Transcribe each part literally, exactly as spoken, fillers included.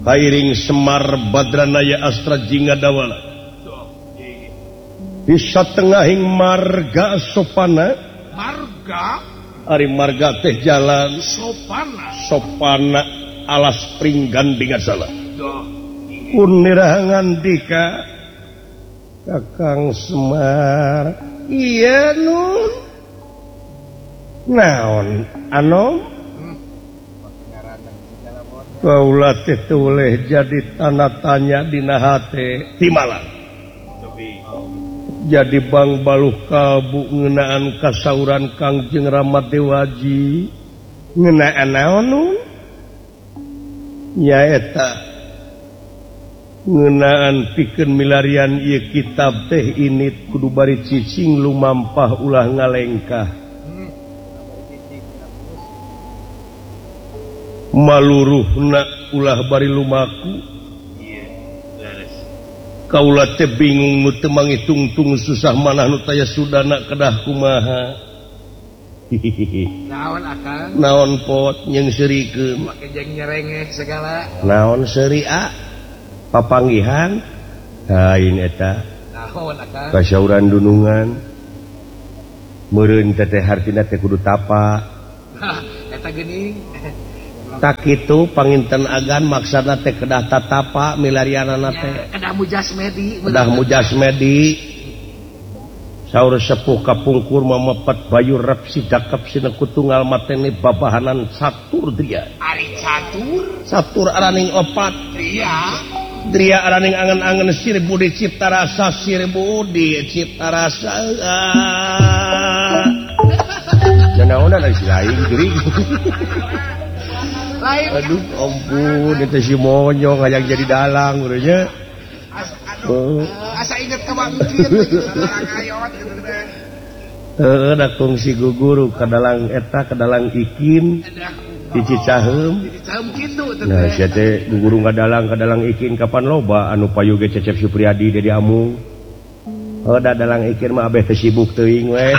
Kairing Semar Badranaya Astra Jingga Dawala bisa tengahing marga sopana marga ari marga teh jalan sopana sopana alas pringgan dingasala kunirahangan dika Kakang Semar iya nun naon anom kaula teh tuleh jadi tanda tanya dina hate timalang jadi bang baluh kalbu ngeunaan kasauran Kangjeng Rama Dewaji ngeunaan naon nun nyaeta ngeunaan pikeun milarian ieu kitab teh init kudu bari cicing lumampah ulah ngalengkah maluruhna ulah bari lumaku kaula teh bingung nu teu mangitung-tung susah manah nu taya sudana kedah kumaha naon akang naon pot nyeung seurikeun make jeung nyerengeh segala naon seuri a papanggihan hain eta naon akang kasauran dunungan meureun teh hartina teh kudu tapa eta geuning tak kitu panginten agan maksana teh kedah tatapa milarianana teh kedah mujasmedi kedah mujasmedi saur sepuh kapungkur mamepet bayu rep sidakep sina kutunggal mateni babahanan satur dria ari catur satur araning opat dria dria araning angen-angen sirbu di cipta rasa sirbu di cipta rasa janaonan ari lain geuring lain aduh ampun itu si monyong hayang jadi dalang urangnya uh, asa inget ka bangkir ayot heeh da kongsi guguru ka dalang eta ka dalang ikin di Cicaheum Cicaheum kitu teh nah sia teh guguru ngadalang ka dalang ikin kapan loba anu payu ge Cecep Supriyadi Dedi Amung oh da dalang ikin mah abeh teh sibuk teuing we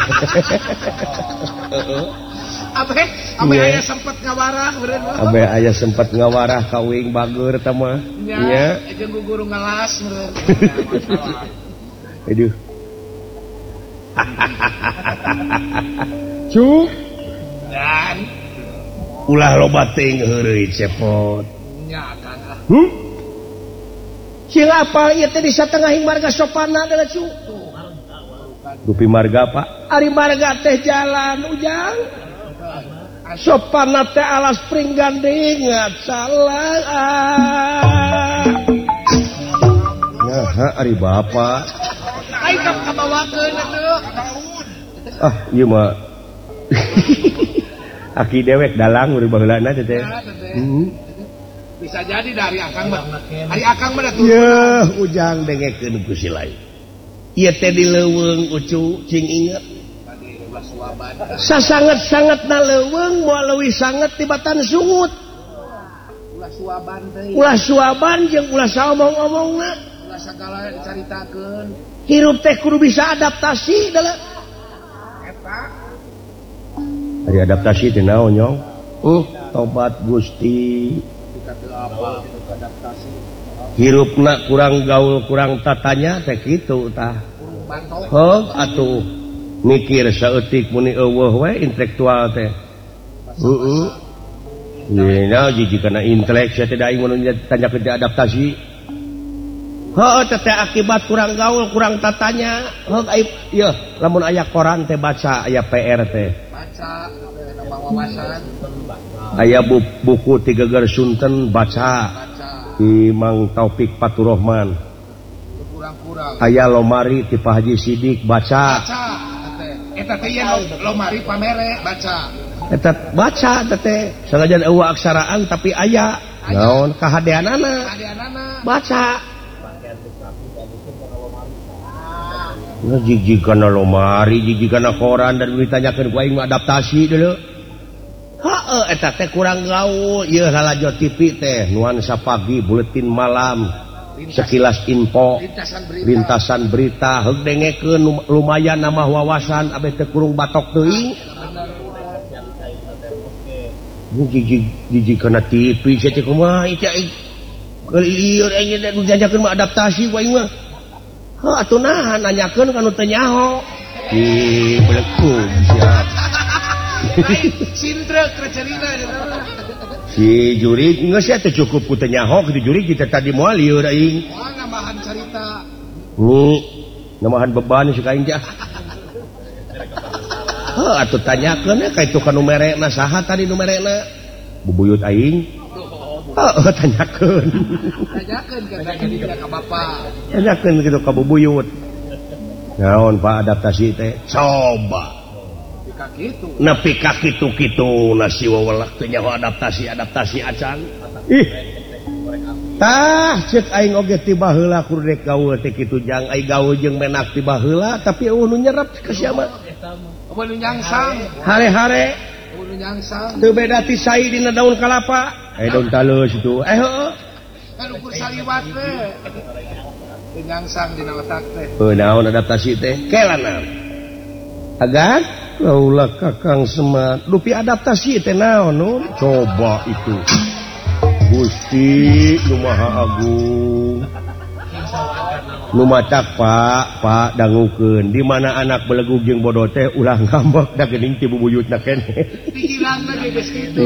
Abeh, abeh yeah. Aya sempet ngawarah beureun mah. Abeh aya sempet ngawarah ka wing bageur teh mah. Nya, jeung guguru ngalas beureun. Aduh. Cuk. Dan ulah loba teuing heureuy cepot. Nya kan. Hmm? Sing apal ieu teh di satengahing marga sopana adalah cu. Dupi marga Pak. Ari marga teh jalan ujang. Sopana teh alas pringgan diingat salah nah ari bapak ai ka kabawakeun atuh ah ieu mah aki dewek dalang urang baheulana teh teh bisa jadi dari akang mah ari akang mah atuh yeuh ujang dengekeun ku si lain ieu teh di leuweung ucu cing inget sasanget-sanget na leuweung moal leuwih sanget tibatan sungut ulah suaban teh ulah suaban jeung ulah saomong-omongna ulah sagala dicaritakeun hirup teh kudu bisa adaptasi dalam eta ari adaptasi teh naon nyong uh tobat Gusti dikate apa adaptasi hirupna kurang gaul kurang tatanya teh kitu tah bantok heuh atuh mikir saeutik muni eueuh we intelektual teh heeh yeuna jijikana intelek sia teh daing mun ditanyakeun teh adaptasi heuh teh akibat kurang gaul kurang tatanya heuh aib ieu lamun aya koran teh baca aya P R teh baca nambah wawasan aya bu, buku Tiga Geger Sunten baca di Mang Taufik Faturrahman kurang-kurang aya lomari ti Pak Haji Sidik baca baca eta teh yen lomari pamere baca eta baca teh sanajan eueuh aksaraan tapi aya naon kahadeanana kahadeanana baca nah jijikana lomari jijikana koran dan ditanyakeun ku aing adaptasi deuleu heueuh eta teh kurang gaul ieu halajo T V teh nuansa pagi buletin malam sekilas info lintasan berita heug dengekeun lumayan nambah wawasan abeh teu kurung batok teuing jijik jijik kana T V sia teh kumaha ieu lieur aya nu jajakeun mah adaptasi ku aing mah. Heuh atuh nahan nanyakeun kanu teu nyaho. Ih, belekum siap. Sindra krecerina si jurig geus atuh cukup ku teu nyaho kitu jurig kita tadi moal lieur aing. Moal nambahan carita. Nih, nambahan beban suka aing teh. Heuh atuh tanyakeun ka itu kanu merekna saha tadi nu merekna? Bubuyut aing. Heeh tanyakeun. Tanyakeun ka dina ka bapa. Tanyakeun kitu ka bubuyut. Naon Pak adaptasi teh? Coba. Pika kitu. Nepi ka kitu-kitu na si wewelek teh nyaho adaptasi-adaptasi acan. Ih. Tah ceuk aing oge ti baheula kudu rek gaul teh kitu jang ai gaul jeung menak ti baheula tapi eueuh nu nyerep ka sia mah. Eueuh nu nyangsang. Hare-hare. Eueuh nu nyangsang. Teu beda ti sai dina daun kalapa. Eh daun taleus itu. Eh heueuh. Kan ukur saliwat teh. Teu nyangsang dina otak teh. Heuh naon adaptasi teh? Kelana. Agan kaulah Kakang Semar. Dupi adaptasi teh naon nun? Coba itu. Gusti Nu Maha Agung. Nu matak Pak, Pak dangukeun di mana anak belegug jeung bodoh teh ulah ngambek da geuning ti bubuyutna keneh. Pikiranna ge geus kitu.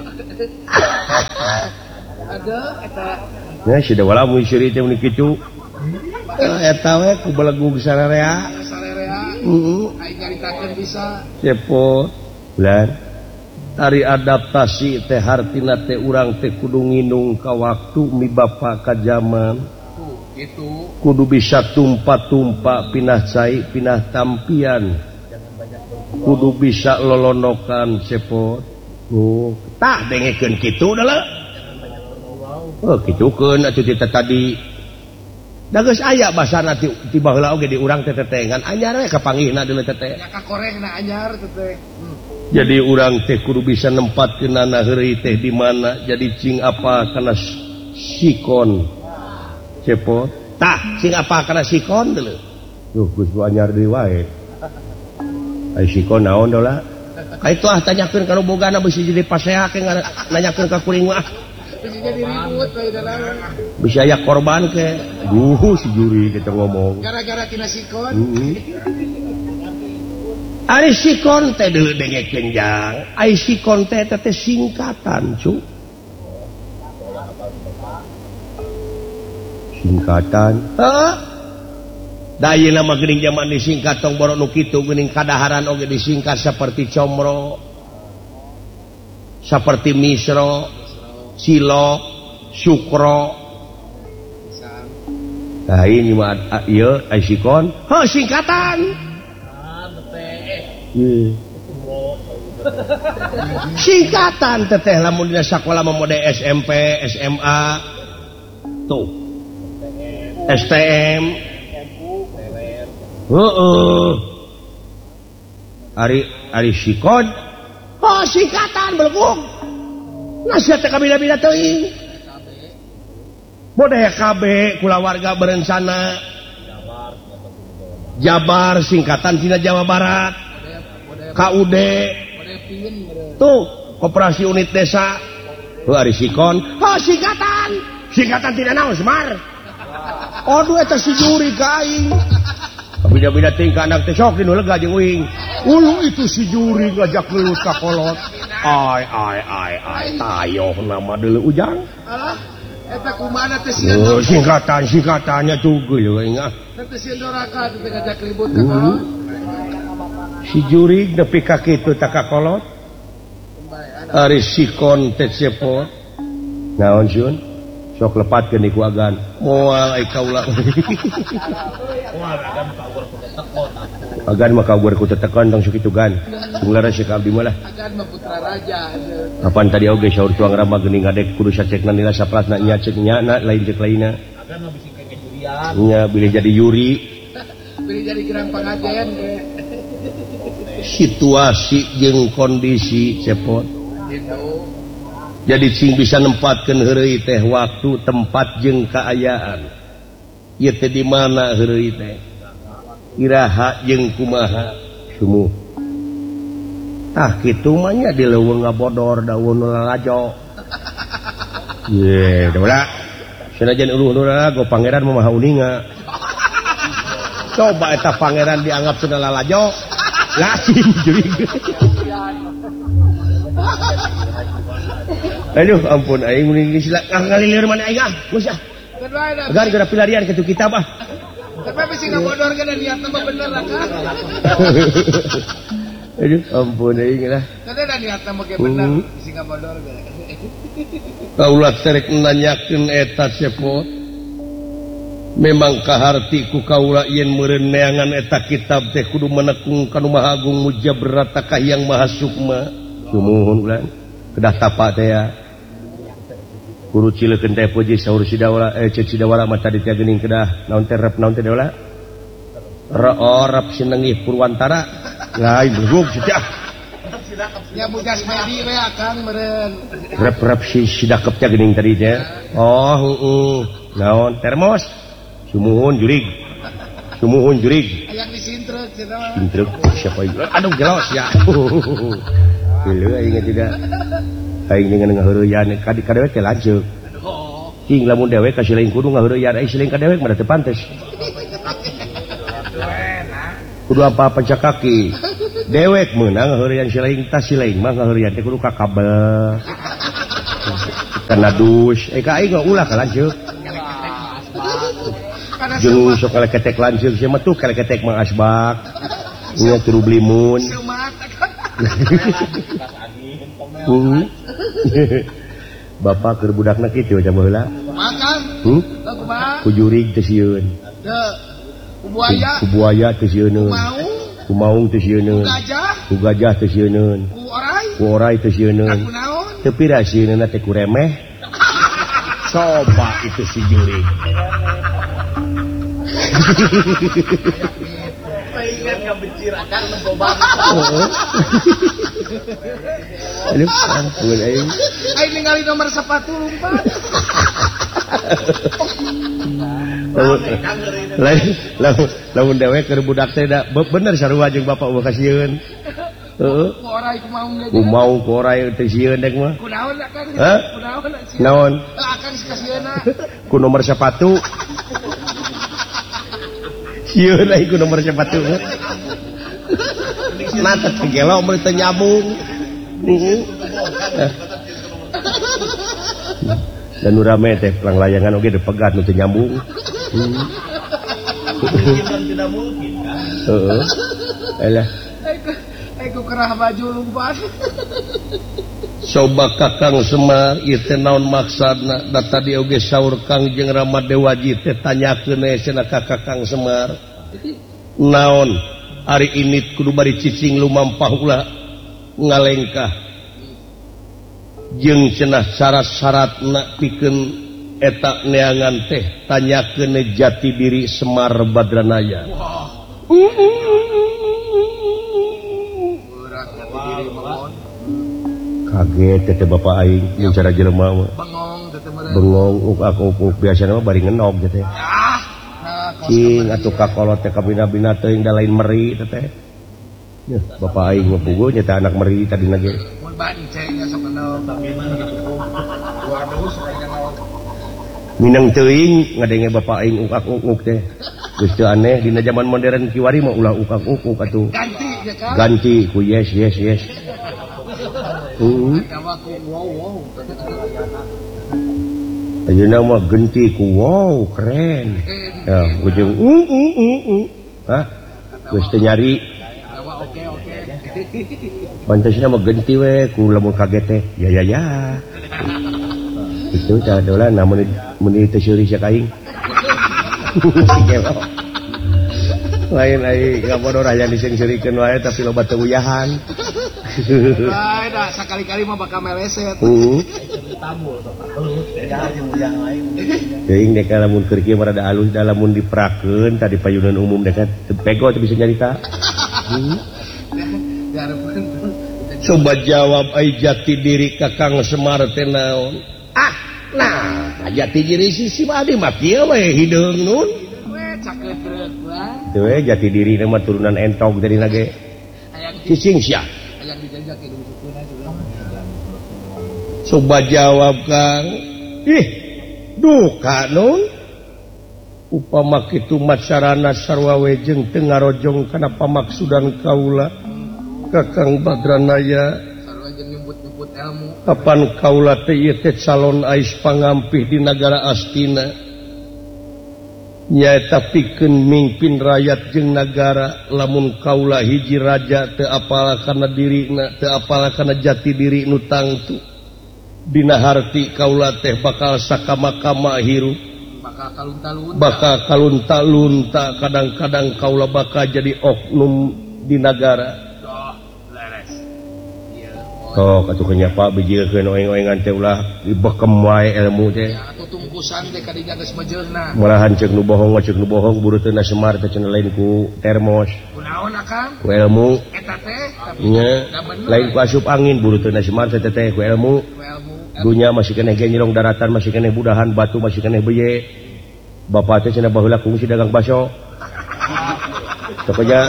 Ada eta. Ya sudah wala mun siri teh mun kitu. Eta we ku belegug sararea. Sararea. Heeh. Aing nyaritakeun bisa. Cepo. Bulan. Ari adaptasi teh hartina teh urang teh kudu nginung ka waktu mi bapa ka zaman. Tuh, gitu. Kudu bisa tumpa-tumpa pinah cai pinah tampian. Kudu bisa lolonokan cepot. Oh, tah dengekeun kitu da le. Oh, kitukeun atuh kita tadi. Da geus aya basana ti ti baheula oge di urang teh tetengan anyar we kapanggihna deuleu teteh. Ya ka korengna anyar teteh. Hmm. Jadi urang teh kudu bisa nempatkeunana heureuy teh di mana jadi cing apa kana sikon. Cepot. Tah, cing apa kana sikon deuleu. Duh, geus anyar deui wae. Ai sikon naon dola? Ai tuah tanyakeun kana bogana beusi jadi pasea ke nanyakeun ka kuring mah. Bisa jadi ribut bae dalam. Bisa aya korban ke. Duh, si juri kita ngomong. Gara-gara tina sikon. Heeh. Ari sikon teh deuleu dengekeun jang. Ai sikon teh teh singkatan, cu. Singkatan. Heuh. Da ieu mah geuning zaman disingkat tong boro nu kitu geuning kadaharan oge disingkat seperti comro. Seperti misro, silo, sukro. Nah ini mah ieu ai sikon. Heuh singkatan. Yeah. Singkatan teteh lamun dina sakola mah mode S M P, S M A. Tuh. S T M. Heeh. Ari ari sikon. Oh singkatan belegug. Nasihat teh kabila-bila teuing. Mode K B kulawarga berencana. Jabar singkatan tina Jawa Barat. K U D tuh koperasi unit desa. Heuh ari sikon. Oh singkatan. Singkatan tina naon Semar? Aduh eta si juri ka aing. Bida-bida tingkah anak teh sok dinu lega jeung uing. Ulu itu si juri ngajak lulus ka kolot. Ai ai ai ai tayoh nama deuleu ujang. Alah eta kumaha teh sieun. Oh singkatan singkatannya tuh geuleuh aing ah. Teh sieun doraka teh ngajak ribut ka kolot. Si juri nepi ka kitu tak ka kolot. Ari sikon teh cepot. Naon Sun? Sok lepatkeun iku agan. Moal ai kaula. Agan mah kawer ku tetekon tong sok kitu gan. Sunglara si ka abdi mah lah. Agan mah putra raja. Apan tadi oge saur tuang rama geuning ngadek kudu sacekna nila saplasna nya cek nya na lain cek lainna. Agan mah bisi kenge jurian. Nya bilih jadi yuri. Bilih jadi gerang pangajen ge. Situasi jeung kondisi cepot. Jadi sing bisa nempatkeun heureuy teh waktu, tempat jeung kaayaan. Ieu teh di mana heureuy teh? Iraha jeung kumaha? Sumuh. Tah kitu mah nya di leuweung ngabodor daun lalajo. Ye, da senajan uluh-uluh go pangeran mah maha uninga. Coba eta pangeran dianggap cenah lalajo. Lain jurig. Aduh ampun aing mending sila ngalilir mana aing ah. Geus ah. Agar gara pilarian kitu kitab ah. Tapi bisi ngabodor kana niatna mah bener lah kan. Aduh ampun aing lah. Tadi da niatna mah ge bener bisi ngabodor ge. Kaula terek nanyakeun eta sepot. Memang kaharti ku kaula yen meureun neangan eta kitab teh kudu menekung kanu Maha Agung Mujabrat Kahiyang Maha Sukma. Sumuhun ulang kedah tapak teh ya. Guru cileukeun teh puji saur sidawala eh ceuk sidawala mah tadi teh geuning kedah naon teh rep naon teh daula. Reorep sinengih Purwantara. Lain beuguk situ ah. Ya bugas medi we akang meureun. Rep-rep si sidakep teh geuning tadi teh. Oh heeh. Naon termos? Sumuhun jurig. Sumuhun jurig. Aya disintrek cenah. Sintrek siapa itu? Aduh gelos ya. Heuleuh aing tidak. Aing dengan ngaheureuyaan ka kadewek teh lanceuk. Cing lamun dewek ka sileing kudu ngaheureuyaan aing sileing ka dewek mah teu pantes. Kudu apa pancak kaki. Dewek meunang ngaheureuyaan sileing tah sileing mah ngaheureuyaan teh kudu ka kabel. Kana dus. Eh ka aing ulah ka lanceuk. Jeung sok ketek lanceuk sia mah tuh ketek mang asbak. Nya turu blimun. Bapak keur budakna kitu ca baheula. Makan. Hmm? Ku jurig teh sieun. Teu. Ku buaya. Ku buaya teh sieun. Ku maung teh sieun. Ku gajah. Ku gajah teh sieun. Ku orai. Ku orai teh sieun. Ku naon? Teu pira sieunna teh ku remeh. Coba itu si jurig. Ingat ka bencir akan membobang. Aduh, ampun aing. Aing ningali nomor sepatu lumpat. Lain lamun lamun dewek keur budak teh da bener sarua jeung bapak eueuh kasieun. Heeh. Ku orai ku maung ge. Ku maung ku orai teh sieun dek mah. Ku naon akan? Hah? Ku naon? Naon? Akan kasieuna. Ku nomor sepatu. Sieun aing ku nomor sepatu. Nata tegelo meureun teu nyambung. Heeh. Dan nu rame teh pelang layangan oge dipegat nu teu nyambung. Heeh. Tidak mungkin kan? Heeh. Alah. Aku kerah baju lumpat. Coba Kakang Semar ieu teh naon maksudna? Da tadi oge saur Kang jeung Ramadewaji teh tanyakeun we cenah ka Kakang Semar. Naon ari ini kudu bari cicing lumampah ulah ngalengkah. Jeung cenah syarat-syaratna pikeun eta neangan teh tanyakeun jati diri Semar Badranaya. Kaget teh bapak aing mun cara jelema mah. Bengong teh meureun. Bengong uk-uk biasana mah bari ngenog teh. Ah. Cing atuh kakolot teh kabina-bina teuing da lain meri teh. Nya bapak aing mah puguh nya teh anak meri tadina ge. Mun banceng nya sok kenal tapi mah waduh sok kenal. Minang teuing ngadenge bapak aing uk-uk teh. Geus teu aneh dina zaman modern kiwari mah ulah uk-uk atuh. Ganti ya kan? Ganti ku yes yes yes. Heeh. Ayeuna mah genti ku wow keren. Ya, ujung uh uh uh uh. Hah? Geus teu nyari. Oke oke. Pantesna mah genti we ku lamun kaget teh. Ya ya ya. Itu tah dola namun mun teu seuri sia kaing. Lain ai ngabodor aya disengseurikeun wae tapi loba teu uyahan. Lain dah sakali-kali mah bakal meleset. Heeh. Tambul sok alus beda jeung uyang lain. Teuing dek lamun keur kieu rada alus da lamun diprakeun tadi payunan umum dek teu pego teu bisa nyarita. Heeh. Coba jawab ai jati diri Kakang Semar teh naon? Ah, nah, jati diri si Madi mah kieu we hideung nun. We cakeutreuk wae. Teu we jati diri mah turunan entog tadi nage. Cicing sia. Aya dijajak ke sukuna juga. Coba jawab Kang. Ih, duka nun upama kitu macarana sarwa wejeng teu ngarojong kana pamaksudan kaula Kakang Badranaya sarua jeung nyebut-nyebut ilmu kapan kaula teh ieu teh calon ais pangampih di negara Astina nyaeta pikeun mingpin rakyat jeung nagara lamun kaula hiji raja teu apal kana dirina teu apal kana jati diri nu tangtu dina harti kaula teh bakal sakama-kama hirup bakal kalunta-lunta bakal kalunta-lunta kadang-kadang kaula bakal jadi oknum di negara doh leres ieu oh katukeun Pak bijieun oeng-oengan teh ulah dibekem wae ilmu teh ya atuh tungkusan teh kadinya geus mejeurna malahan ceuk nu bohong ceuk nu bohong buruteuna Semar teh cenah lain ku termos kunaon akang ku ilmu eta teh nya lain ku asup angin buruteuna Semar teh teh ku ilmu dunya masih keneh ge nyilong daratan masih keneh budahan batu masih keneh beye bapak teh cenah baheula kungsi dagang baso pokoknya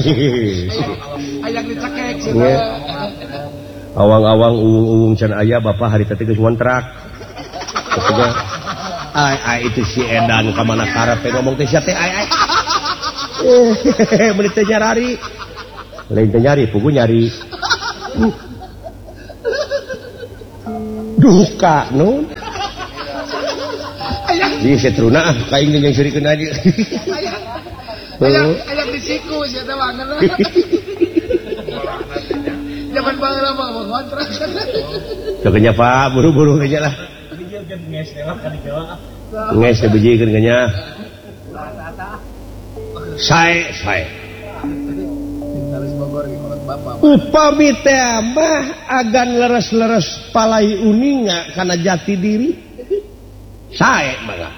aya dicekek sih awang-awang uung-uung can aya bapak hari teh geus ngontrak pokoknya ai ai itu si edan ka mana karep teh ngomong teh sia teh ai ai meuli teh nyarari lain teh nyari pugu nyari duka nun di setruna ah kaing jeung sirikeun aja aya aya di siku sia teh wangen zaman baheula mah ngontrak Pokoknya Pak buru-buru aja lah nges teh bijieun nya sae sae upami teh mah agan leres-leres palai uninga kana jati diri sae mangga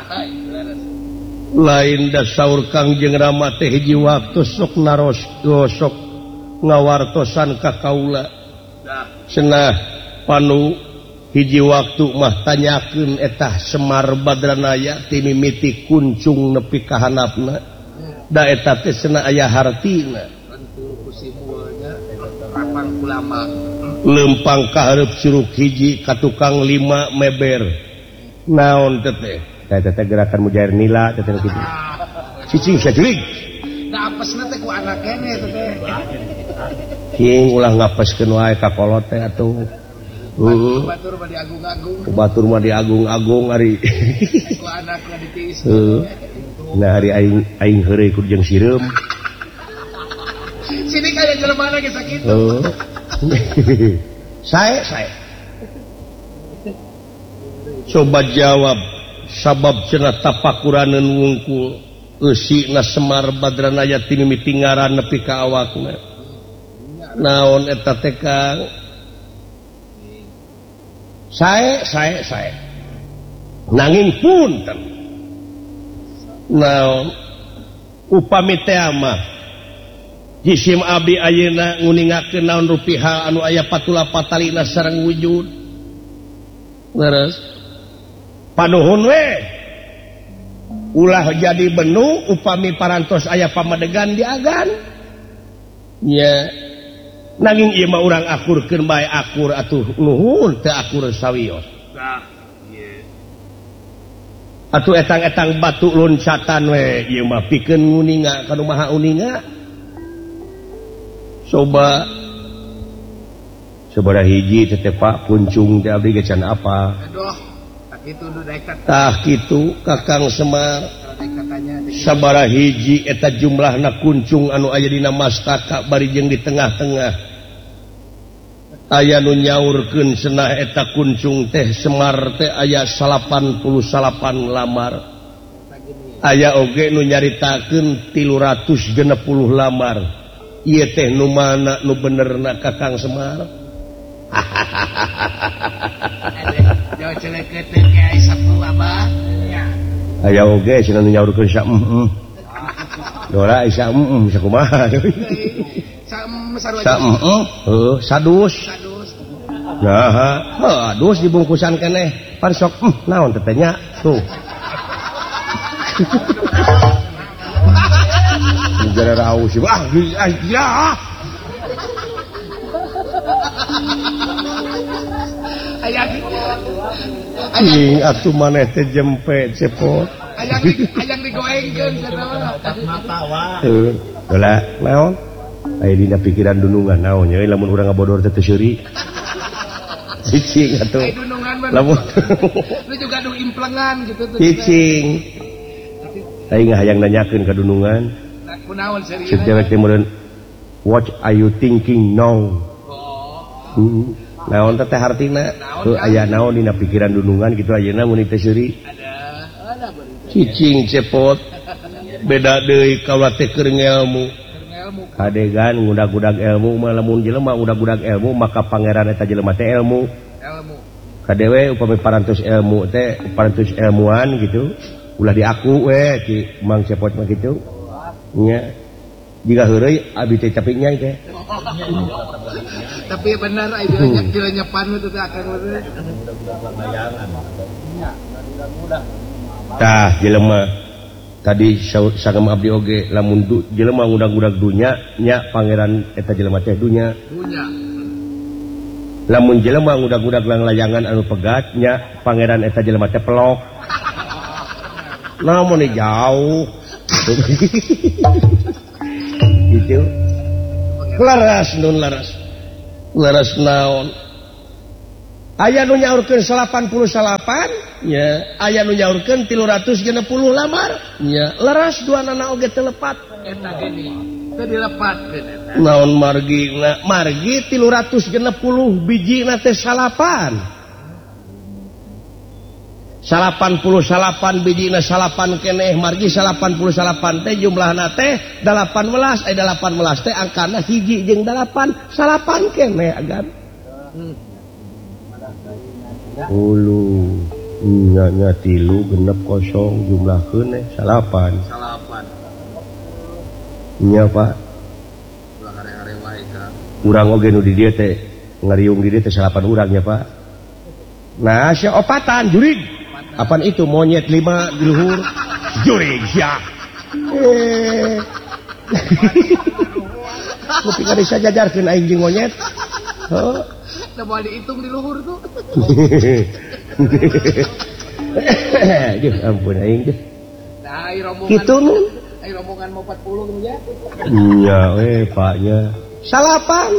lain da saur Kangjeng Rama teh hiji waktu sok naros sok ngawartosan ka kaula cenah panu hiji waktu mah tanyakeun eta Semar Badranaya ti mimiti kuncung nepi ka handapna da eta teh cenah aya hartina lempang kahareup curug hiji ka tukang lima meber naon teh teh eta teh gerakan mujair nila teh teh kitu cicing sajurig da apesna teh ku anak keneh teh king ulah ngapeskeun wae ka kolot teh atuh heeh batur mah diagung-agung batur mah diagung-agung ari ku anakna ditiis heeh nah hari aing aing heureuy ku jeung sireum sini kaya jelema ge sakitu heeh sae sae coba jawab sabab cenah tapakuraneun wungkul eusina Semar Badranaya ti mimiti ngaran nepi ka awakna naon eta teh Kang sae sae sae nanging punten naon upami teh mah jisim abdi ayeuna nguningakeun naon rupiah anu aya patula patalina sareng wujud leres panuhun we ulah jadi benu upami parantos aya pamadegan diagan nya nanging ieu mah urang akurkeun bae akur atuh nuhun teu akur sawios nah ieu atuh etang-etang batu loncatan we ieu mah pikeun nguninga kanu maha uninga coba sabaraha hiji teh Pak kuncung teh abdi ge can apa aduh kitu nu daek tah kitu Kakang Semar sabaraha hiji eta jumlahna kuncung anu aya dina mastaka bari jeung di tengah-tengah aya nu nyaurkeun cenah eta kuncung teh Semar teh aya salapan puluh salapan lamar aya oge nu nyaritakeun tilu ratus genep puluh lamar ieu teh nu mana nu benerna Kakang Semar jauh celeket teh kayak sapu abah nya aya oge cenah nu nyaurkeun sa heeh dora isa heeh bisa kumaha sa heeh heuh sadus nah sadus dibungkusan keneh pan sok naon teh nya tuh jare raus ah ya aya Ing atuh maneh teh jempe cepot. Ayang di ayang digoengkeun sanawa. Mata wa. Heuh. Heula naon? Aya dina pikiran dunungan naon nya lamun urang ngabodor teh teu seuri. Cicing atuh. Ai dunungan mah. Lamun lu juga nu implengan gitu tuh. cicing. Aing hayang nanyakeun ka dunungan. Nah, kunaon serius? Si cewek teh meureun what are you thinking now? Oh. Hmm. Naon teh hartina? Heuh aya naon dina pikiran dunungan kitu ayeuna mun teh seuri. Ada ada berita. Cicing cepot. Beda deui kaula teh keur ngelmu. Ilmu. Kadegan ngudag-udag ilmu mah lamun jelema ngudag-udag ilmu maka pangeran eta jelema teh ilmu. Ilmu. Kadewe upami parantos ilmu teh parantos ilmuwan gitu. Ulah diaku we ci Mang Cepot mah kitu. Nya. Jika heureuy abi teh tapi nyai teh. Tapi benar ai bilanya kilo nyepan itu teh akan bener. Tah jelema tadi sangem abdi oge lamun jelema ngudag-udag dunya nya pangeran eta jelema teh dunya. Dunya. Lamun jelema ngudag-udag layangan anu pegat nya pangeran eta jelema teh pelok. Namun jauh. Gitu. Laras nun laras. Laras naon? Aya nu nyaurkeun salapan puluh salapan, nya. Aya nu nyaurkeun tilu ratus genep puluh lamar, nya. Laras duanana oge teu lepat. Eta gini. Teu dilepatkeun eta. Naon margina? Margi tilu ratus genep puluh bijina teh salapan. Salapan puluh salapan bijina salapan keneh margi salapan puluh salapan teh jumlahna teh dalapan belas eh dalapan belas teh angkana hiji jeung dalapan salapan keneh agan. Ulu nya nya tilu genep kosong jumlahkeun eh salapan. Salapan. Nya Pak. Ulah are-are wae ka. Urang oge nu di dieu teh ngariung di dieu teh salapan urang nya Pak. Nah, sia opatan jurig. Apaan itu monyet lima di luhur jurig ya eh tapi kan bisa jajarkan aing jeung monyet oh teu moal dihitung di luhur tuh Duh ampun aing deh nah ai rombongan kitu nun ai rombongan mau empat puluh gitu ya iya we paknya salapan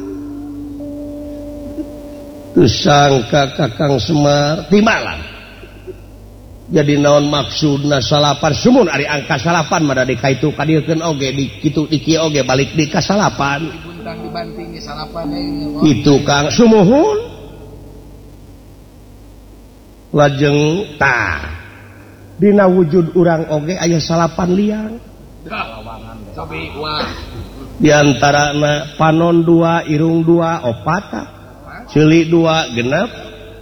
tusangka Kakang Semar timbalan. Jadi naon maksudna salapan sumun ari angka salapan mah da kaitu kadiekeun oge di kitu di kieu oge balik di ka salapan dibuntang dibanting di salapan kitu Kang sumuhun lajeng tah dina wujud urang oge aya salapan liang cobi wah di antarana panon dua irung dua opat ceuli dua genep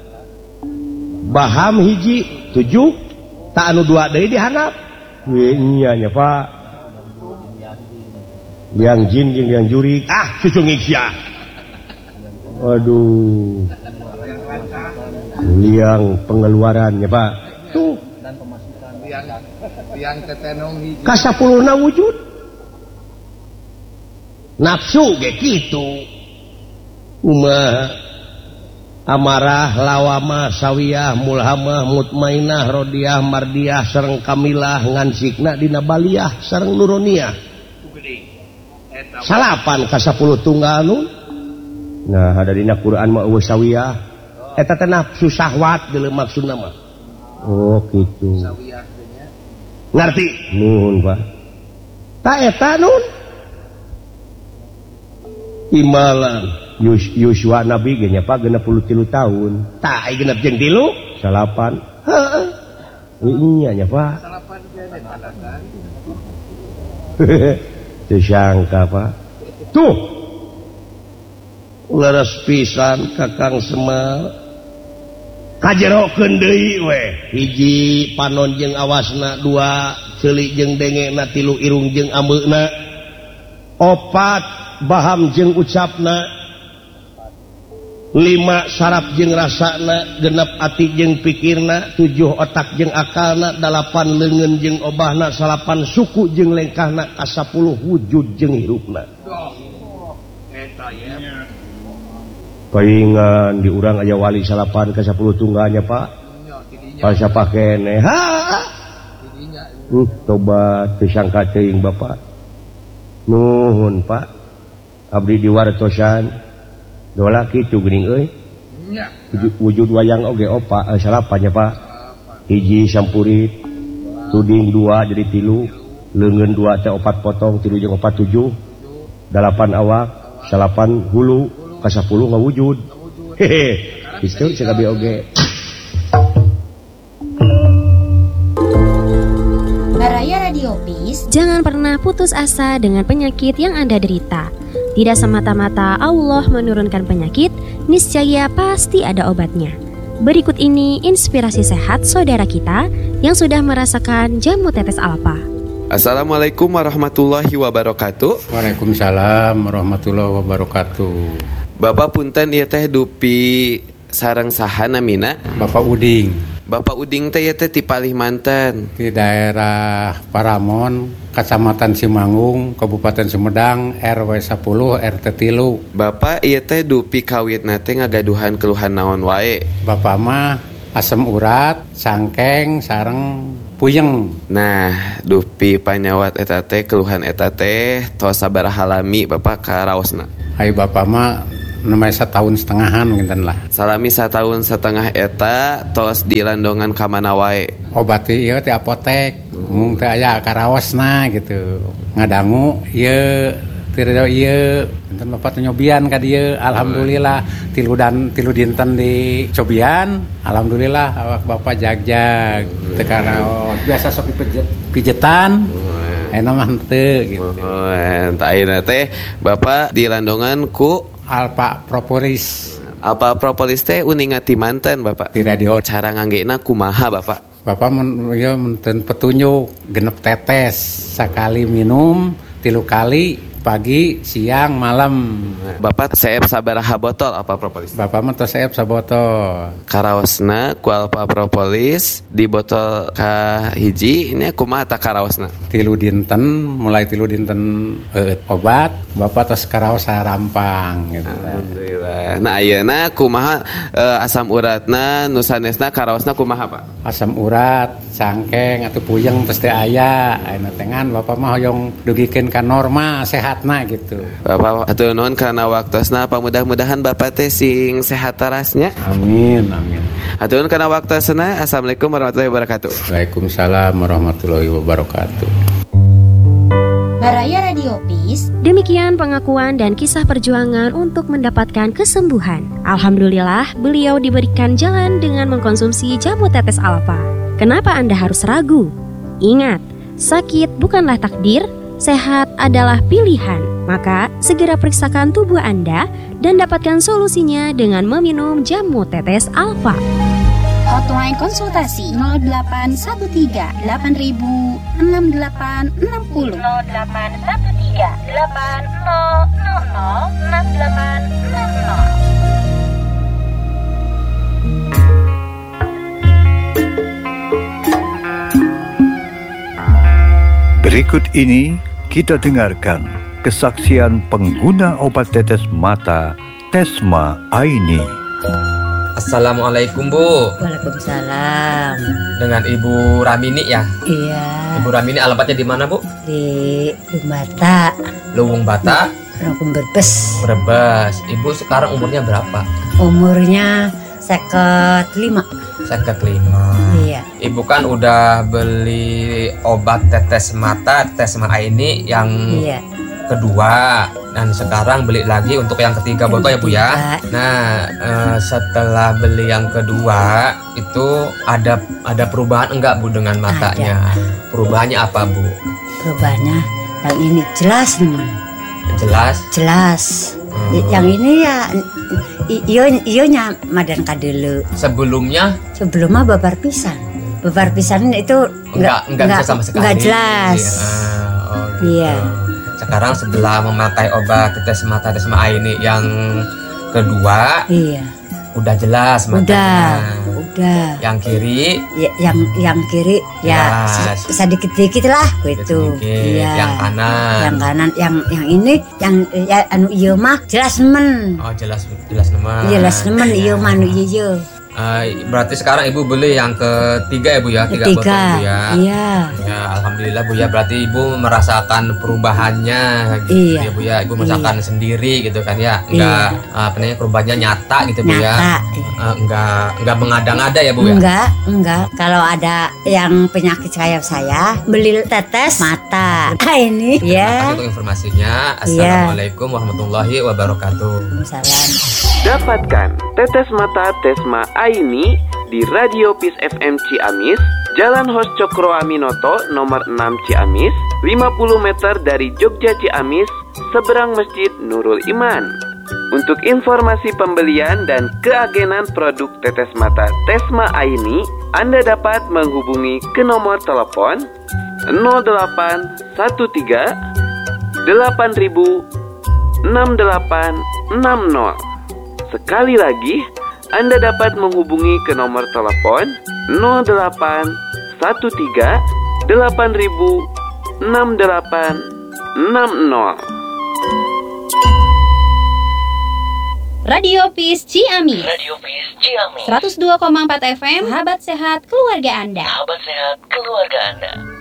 baham hiji tujuh tak anu dua deui dihandap nya nya Pak liang jin jeung liang jurig ah cucungig sia waduh liang pengeluaran nya Pak tuh liang liang tetenong hiji ka sapuluhna wujud nafsu ge kitu umaha amarah, lawamah, sawiyah, mulhamah, mutmainah, rodiyah, mardiyah, sareng kamilah, ngansikna dina baliyah, sareng nuroniyah. Salapan ka sapuluh tunggal nun. Nah, ada dina Quran mah eueuh sawiyah. Eta teh nafsu syahwat deuleu maksudna mah. Oh, kitu. sawiyah teh nya. Ngarti? Nuhun, Pak. Ta eta nun. Imalan. Yus, Yuswa Nabi genya Pak genep puluh tilu tahun. Tak ai genep jeung tilu salapan. Heeh. Iya nya Pak. Salapan keneh padakan. Teu sangka Pak. Tuh. Leres pisan Kakang Semar. Kajerokeun deui we. Hiji panon jeung awasna, dua ceuli jeung dengena, tilu irung jeung ambeuna. Opat baham jeung ucapna. Lima saraf jeung rasana, genep ati jeung pikirna, tujuh otak jeung akalna, dalapan leungeun jeung obahna, salapan suku jeung lengkahna, ka sapuluh wujud jeung hirupna. Eta ya. Paingan di urang aya wali salapan ka sapuluh tunggalnya Pak. Pas pakai ne. Ha. Uh, tobat disangka teuing Bapak. Nuhun Pak. Abdi diwartosan. Dola kitu geuning euy. Nya. Wujud wayang oge opa eh, salapanya Pak. Hiji sampurit. Tuding dua jadi tilu. Leungeun dua teh opat potong, tilu jeung opat tujuh. Dalapan awak, salapan hulu, ka sepuluh ngawujud. Hehe. Kitu sagabi oge. Baraya Radio Peace. Jangan pernah putus asa dengan penyakit yang Anda derita. Tidak semata-mata Allah menurunkan penyakit, niscaya pasti ada obatnya. Berikut ini inspirasi sehat saudara kita yang sudah merasakan jamu tetes alfa. Assalamualaikum warahmatullahi wabarakatuh. Waalaikumsalam warahmatullahi wabarakatuh. Bapak punten ieu teh dupi sareng saha namina? Bapak Uding. Bapak Uding teh ieu teh ti Palimanten. Di daerah Paramon, Kecamatan Simanggung, Kabupaten Sumedang, R W sepuluh R T tilu. Bapak ieu teh dupi kawitna teh ngagaduhan keluhan naon wae? Bapak mah asam urat, sangkeng, sareng puyeng. Nah, dupi panyawat eta teh keluhan eta teh tos sabaraha lami Bapak karaosna? Hai Bapak mah namanya setahun setengahan mungkin lah. Salami setahun setengah eta tos dilandongan ka mana wae? Obat ieu ti apotek. Mung teh aya karaosna gitu. Ngadangu ieu tireu ieu enten Bapak teh nyobian ka dieu. Alhamdulillah tilu dan tilu dinten di cobian. Alhamdulillah awak Bapak jag-jag. Teu karaos. Biasa sok dipijet pijetan. Ena mah teu gitu. Oh, entah ayeuna teh Bapak dilandongan ku Alpha Propolis. Alpha Propolis teh uningan ti manten Bapak. Di radio. Cara nganggena kumaha Bapak? Bapak men ya menten petunjuk genep tetes sakali minum tilu kali pagi, siang, malam. Bapak seep sabaraha botol Alpha Propolis? Bapak mah tos seep sabotol. Karaosna ku Alpha Propolis di botol ka hiji ini kumaha ta karaosna? Tilu dinten, mulai tilu dinten eh, obat, Bapak tos karaos sarampang gitu. Alhamdulillah. Nah ayeuna kumaha eh, asam uratna nu sanesna karaosna kumaha Pak? Asam urat, sangkeng atuh puyeng tos teh aya. Ayeuna tengan Bapak mah hoyong dugikeun ka norma sehatna gitu. Bapak atuh nuhun kana waktosna mudah-mudahan Bapak teh sing sehat tarasnya. Amin amin. Atuh nuhun kana waktosna. Assalamualaikum warahmatullahi wabarakatuh. Waalaikumsalam warahmatullahi wabarakatuh. Baraya Radio Peace. Demikian pengakuan dan kisah perjuangan untuk mendapatkan kesembuhan. Alhamdulillah, beliau diberikan jalan dengan mengkonsumsi jamu tetes alfa. Kenapa Anda harus ragu? Ingat, sakit bukanlah takdir, sehat adalah pilihan. Maka, segera periksakan tubuh Anda dan dapatkan solusinya dengan meminum jamu tetes alfa. Hotline konsultasi nol delapan satu tiga delapan ribu enam delapan enam nol nol delapan satu tiga delapan nol nol nol enam delapan enam nol. Berikut ini kita dengarkan kesaksian pengguna obat tetes mata Tesma Aini. Assalamualaikum Bu. Waalaikumsalam. Dengan Ibu Ramini ya? Iya. Ibu Ramini alamatnya di mana Bu? Di Lumbata. Luwung Bata. Rokun Berbes. Brebes. Ibu sekarang umurnya berapa? Umurnya seket lima. Seket lima. Iya. Ibu kan udah beli obat tetes mata Tesma Aini yang iya. kedua. Dan sekarang beli lagi untuk yang ketiga botol ya Bu ya. Nah eh, setelah beli yang kedua itu ada ada perubahan enggak Bu dengan matanya? Ada. Perubahannya apa Bu? Perubahannya yang ini jelas nih. Jelas? Jelas. Hmm. Yang ini ya iyo iyonya madan kadelu. Sebelumnya? Sebelumnya babar pisan. Babar pisan itu enggak enggak, enggak bisa sama sekali. Enggak jelas. Ya, oh gitu. Iya. Sekarang setelah memakai obat tetes mata Tesma Aini yang kedua, iya, udah jelas matanya. Udah, udah. Yang kiri, ya, yang yang kiri ya sedikit-sedikit lah gitu. Iya. Yang kanan. Yang kanan, yang yang ini, yang ya, anu iya mah jelas nemen. Oh jelas jelas nemen. Jelas nemen iya mah anu iya. Uh, berarti sekarang ibu beli yang ketiga ya bu ya, tiga Ketiga. botol bu ya. Iya. Ya alhamdulillah bu ya, berarti ibu merasakan perubahannya gitu Iya. ya bu ya, ibu merasakan Iya. sendiri gitu kan ya, enggak uh, apa namanya perubahannya nyata gitu bu ya. Nyata. Uh, enggak enggak mengada-ngada ya bu ya. Enggak, enggak. Kalau ada yang penyakit kayak saya, beli tetes mata. Ah ini Terima kasih ya. untuk informasinya. Iya. Assalamualaikum warahmatullahi wabarakatuh. Salam. Dapatkan tetes mata Tesma Aini di Radio Peace F M Ciamis, Jalan Hos Cokro Aminoto nomor enam Ciamis, lima puluh meter dari Jogja Ciamis, seberang Masjid Nurul Iman. Untuk informasi pembelian dan keagenan produk tetes mata Tesma Aini, Anda dapat menghubungi ke nomor telepon nol delapan satu tiga delapan ribu enam delapan enam nol. Sekali lagi, Anda dapat menghubungi ke nomor telepon nol delapan satu tiga delapan ribu enam delapan enam nol. Radio Peace Ciamis. Radio Peace Ciamis. seratus dua koma empat F M. Sahabat sehat keluarga Anda. Sahabat sehat keluarga Anda.